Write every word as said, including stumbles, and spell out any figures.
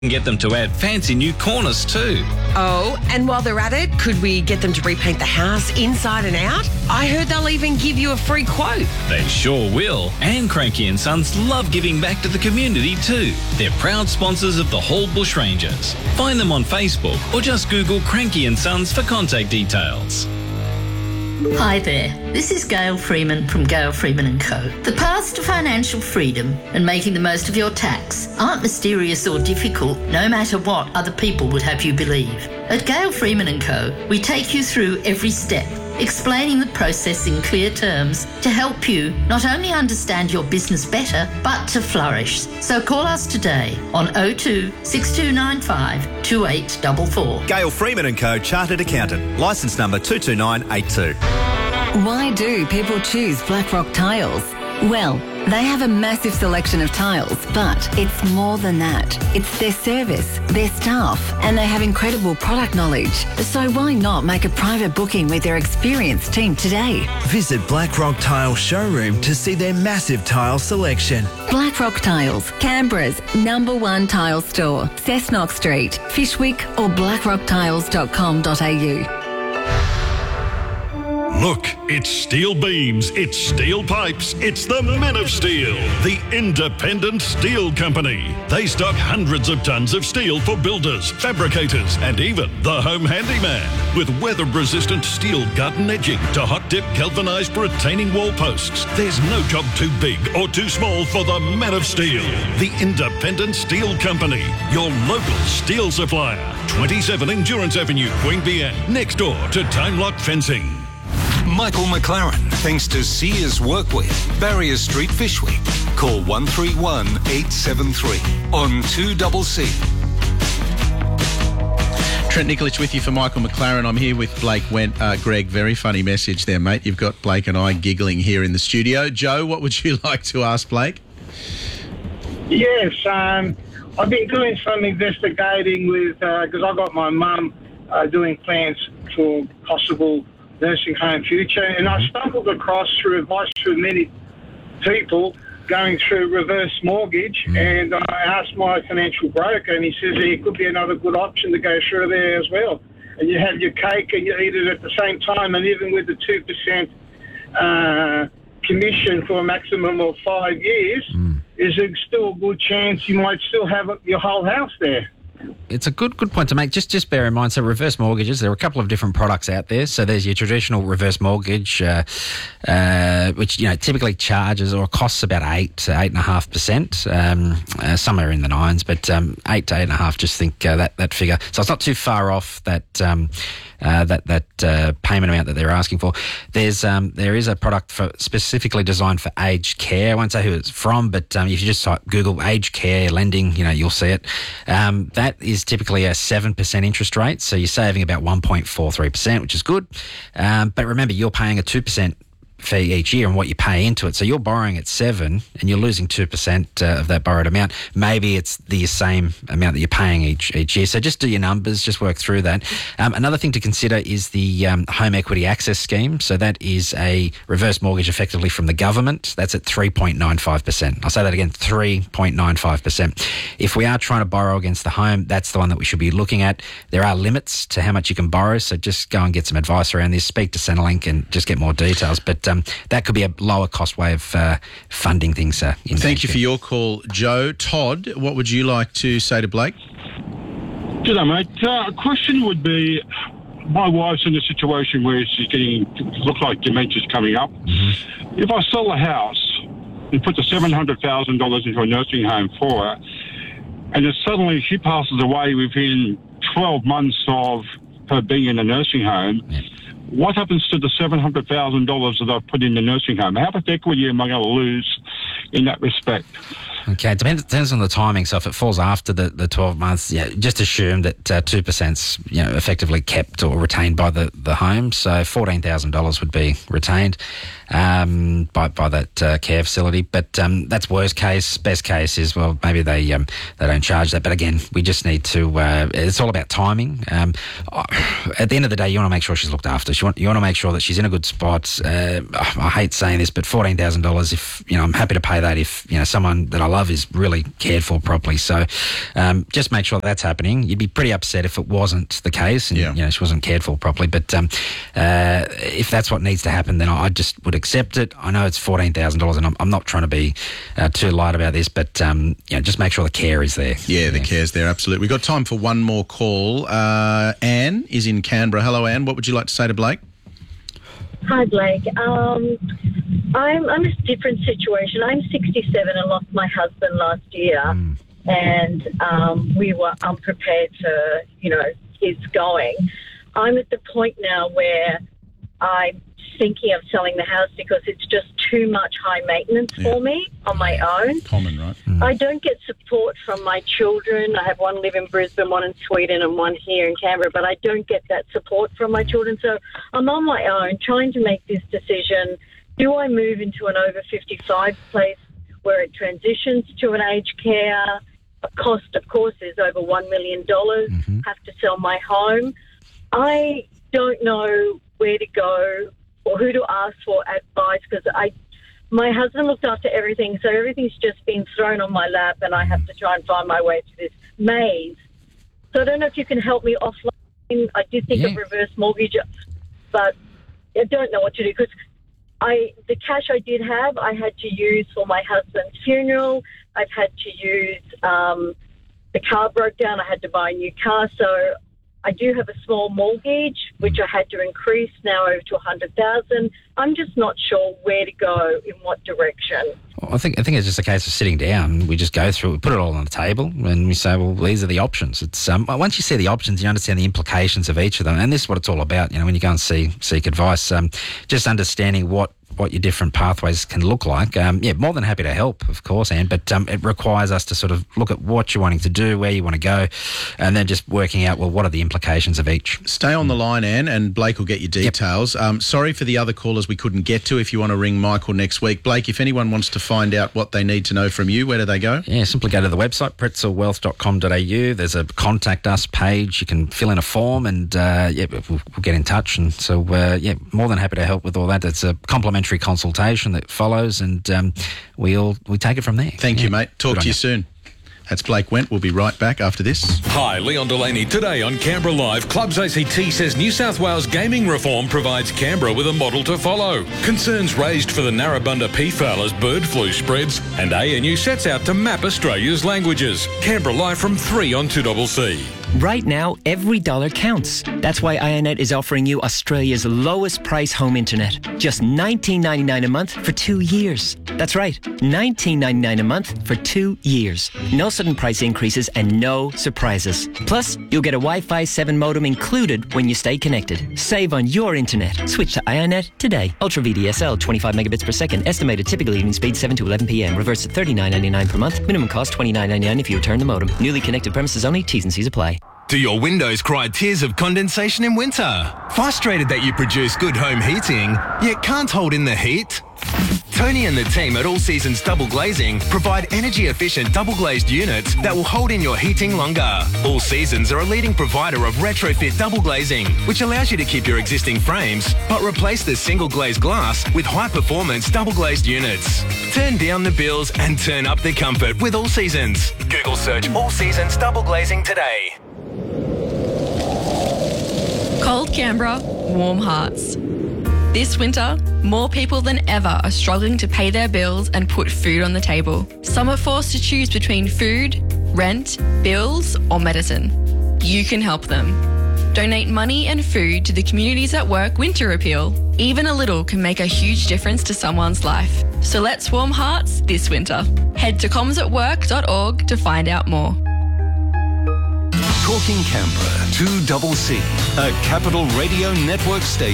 can get them to add fancy new corners too. Oh, and while they're at it, could we get them to repaint the house inside and out? I heard they'll even give you a free quote. They sure will. And Cranky and Sons love giving back to the community too. They're proud sponsors of the Hall Bushrangers. Find them on Facebook or just Google Cranky and Sons for contact details. Hi there, this is Gail Freeman from Gail Freeman and Co. The paths to financial freedom and making the most of your tax aren't mysterious or difficult, no matter what other people would have you believe. At Gail Freeman and Co, we take you through every step, explaining the process in clear terms to help you not only understand your business better, but to flourish. So call us today on oh two, six two nine five, two eight four four. Gail Freeman and Co, Chartered Accountant, licence number two two nine eight two. Why do people choose Blackrock Tiles? Well, they have a massive selection of tiles, but it's more than that. It's their service, their staff, and they have incredible product knowledge. So why not make a private booking with their experienced team today? Visit Blackrock Tile Showroom to see their massive tile selection. Blackrock Tiles, Canberra's number one tile store. Cessnock Street, Fishwick or blackrock tiles dot com dot a u. Look, it's steel beams, it's steel pipes, it's the Men of Steel, the independent steel company. They stock hundreds of tons of steel for builders, fabricators, and even the home handyman. With weather-resistant steel garden edging to hot-dip galvanised retaining wall posts, there's no job too big or too small for the Men of Steel, the independent steel company. Your local steel supplier. twenty-seven Endurance Avenue, Queanbeyan, next door to Time Lock Fencing. Michael McLaren, thanks to Sears Workwear, Barrier Street, Fishwick. Call one three one, eight seven three on two C C. Trent Nikolic with you for Michael McLaren. I'm here with Blake Went. Uh, Greg, very funny message there, mate. You've got Blake and I giggling here in the studio. Joe, what would you like to ask Blake? Yes, um, I've been doing some investigating with, because uh, I got my mum uh, doing plans for possible nursing home future, and I stumbled across through advice from many people going through reverse mortgage, mm. and I asked my financial broker, and he says it could be another good option to go through there as well. And you have your cake and you eat it at the same time, and even with the two percent uh, commission for a maximum of five years, mm. is there still a good chance you might still have your whole house there? It's a good good point to make. Just just bear in mind, so reverse mortgages, there are a couple of different products out there. So there's your traditional reverse mortgage, uh, uh, which you know typically charges or costs about eight to eight and a half percent. Um, uh, some are in the nines, but um, eight to eight and a half. Just think uh, that that figure. So it's not too far off that um, uh, that that uh, payment amount that they're asking for. There's um, there is a product for specifically designed for aged care. I won't say who it's from, but um, if you just type Google aged care lending, you know you'll see it. Um, that is typically a seven percent interest rate, so you're saving about one point four three percent, which is good. Um, but remember, you're paying a two percent fee each year and what you pay into it. So you're borrowing at seven and you're losing two percent uh, of that borrowed amount. Maybe it's the same amount that you're paying each each year. So just do your numbers, just work through that. Um, another thing to consider is the um, Home Equity Access Scheme. So that is a reverse mortgage effectively from the government. That's at three point nine five percent. I'll say that again, three point nine five percent. If we are trying to borrow against the home, that's the one that we should be looking at. There are limits to how much you can borrow, so just go and get some advice around this. Speak to Centrelink and just get more details. But um, that could be a lower cost way of uh, funding things. Uh, in Thank you for your call, Joe. Todd, what would you like to say to Blake? G'day, mate. Uh, a question would be, my wife's in a situation where she's getting, look like dementia's coming up. Mm-hmm. If I sell the house and put the seven hundred thousand dollars into a nursing home for her, and then suddenly she passes away within twelve months of her being in a nursing home, yeah. What happens to the seven hundred thousand dollars that I've put in the nursing home? How much equity am I going to lose in that respect? Okay, it depends, depends on the timing. So if it falls after the, the twelve months, yeah, just assume that uh, two percent's you know, effectively kept or retained by the, the home. So fourteen thousand dollars would be retained. um, by by that uh, care facility. But um, that's worst case. Best case is, well, maybe they um, they don't charge that. But again, we just need to. Uh, it's all about timing. Um, at the end of the day, you want to make sure she's looked after. You want you want to make sure that she's in a good spot. Uh, I hate saying this, but fourteen thousand dollars. If you know, I'm happy to pay that. If you know someone that I love is really cared for properly. So um, just make sure that's happening. You'd be pretty upset if it wasn't the case, and yeah. you know she wasn't cared for properly. But um, uh, if that's what needs to happen, then I just would accept it. I know it's fourteen thousand dollars, and I'm, I'm not trying to be uh, too light about this, but um, you know, just make sure the care is there. Yeah, the yeah. care's there. Absolutely. We've got time for one more call. Uh, Anne is in Canberra. Hello, Anne. What would you like to say to Blake? Hi, Blake. Um, I'm, I'm in a different situation. I'm sixty-seven and lost my husband last year, mm. and um, we were unprepared to, you know, his going. I'm at the point now where I'm thinking of selling the house because it's just too much high maintenance yeah. for me on my own. Common, right? Mm. I don't get support from my children. I have one live in Brisbane, one in Sweden, and one here in Canberra, but I don't get that support from my children. So I'm on my own trying to make this decision. Do I move into an over fifty-five place where it transitions to an aged care? The cost, of course, is over one million dollars. Mm-hmm. Have to sell my home. I don't know where to go or who to ask for advice because I, my husband looked after everything, so everything's just been thrown on my lap and I have to try and find my way through this maze. So I don't know if you can help me offline. I did think yeah. of reverse mortgage, but I don't know what to do because I, the cash I did have, I had to use for my husband's funeral. I've had to use, um, the car broke down. I had to buy a new car. So I do have a small mortgage, which I had to increase now over to one hundred thousand dollars. I'm just not sure where to go, in what direction. Well, I think I think it's just a case of sitting down. We just go through it, we put it all on the table, and we say, well, these are the options. It's um, once you see the options, you understand the implications of each of them, and this is what it's all about. You know, when you go and see seek advice, um, just understanding what. what your different pathways can look like. Um, yeah, more than happy to help, of course, Anne, but um, it requires us to sort of look at what you're wanting to do, where you want to go, and then just working out, well, what are the implications of each. Stay on the line, Anne, and Blake will get your details. Yep. Um, sorry for the other callers we couldn't get to. If you want to ring Michael next week. Blake, if anyone wants to find out what they need to know from you, where do they go? Yeah, simply go to the website, pretzel wealth dot com dot a u. There's a contact us page. You can fill in a form and uh, yeah, we'll, we'll get in touch. And so, uh, yeah, more than happy to help with all that. It's a complimentary consultation that follows, and um, we'll we take it from there. Thank yeah. you, mate. Talk Good to you soon. That's Blake Went. We'll be right back after this. Hi, Leon Delaney. Today on Canberra Live, Clubs A C T says New South Wales gaming reform provides Canberra with a model to follow. Concerns raised for the Narrabundah peafowl as bird flu spreads, and A N U sets out to map Australia's languages. Canberra Live from three on two C C. Right now, every dollar counts. That's why iiNet is offering you Australia's lowest price home internet. Just nineteen ninety-nine a month for two years. That's right, nineteen ninety-nine a month for two years. No sudden price increases and no surprises. Plus, you'll get a Wi-Fi seven modem included when you stay connected. Save on your internet. Switch to iiNet today. Ultra V D S L, twenty-five megabits per second. Estimated typical evening speed seven to eleven p.m. Reverse to thirty-nine ninety-nine per month. Minimum cost twenty-nine ninety-nine if you return the modem. Newly connected premises only. T's and C's apply. Do your windows cry tears of condensation in winter? Frustrated that you produce good home heating, yet can't hold in the heat? Tony and the team at All Seasons Double Glazing provide energy-efficient double-glazed units that will hold in your heating longer. All Seasons are a leading provider of retrofit double glazing, which allows you to keep your existing frames, but replace the single-glazed glass with high-performance double-glazed units. Turn down the bills and turn up the comfort with All Seasons. Google search All Seasons Double Glazing today. Cold Canberra, warm hearts. This winter, more people than ever are struggling to pay their bills and put food on the table. Some are forced to choose between food, rent, bills, or medicine. You can help them. Donate money and food to the Communities at Work Winter Appeal. Even a little can make a huge difference to someone's life. So let's warm hearts this winter. Head to comms at work dot org to find out more. Talking Canberra, two C C, a Capital Radio Network station.